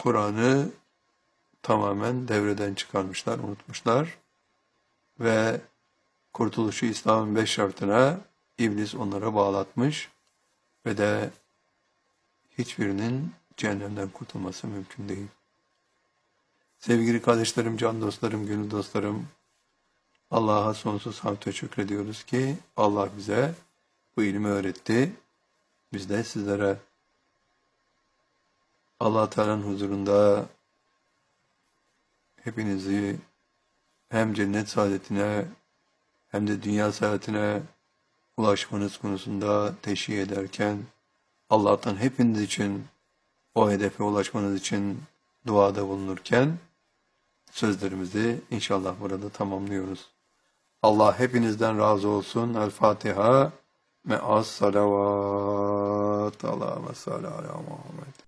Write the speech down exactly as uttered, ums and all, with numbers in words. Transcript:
Kur'an'ı tamamen devreden çıkarmışlar, unutmuşlar ve kurtuluşu İslam'ın beş şartına iblis onlara bağlatmış ve de hiçbirinin cehennemden kurtulması mümkün değil. Sevgili kardeşlerim, can dostlarım, gönül dostlarım, Allah'a sonsuz hamd ve şükrediyoruz ki Allah bize bu ilmi öğretti. Biz de sizlere Allah Teala'nın huzurunda hepinizi hem cennet saadetine hem de dünya saadetine ulaşmanız konusunda teşhir ederken Allah'tan hepiniz için o hedefe ulaşmanız için duada bulunurken sözlerimizi inşallah burada tamamlıyoruz. Allah hepinizden razı olsun. El Fatiha me'as salavat. Allahümme salli ala Muhammed.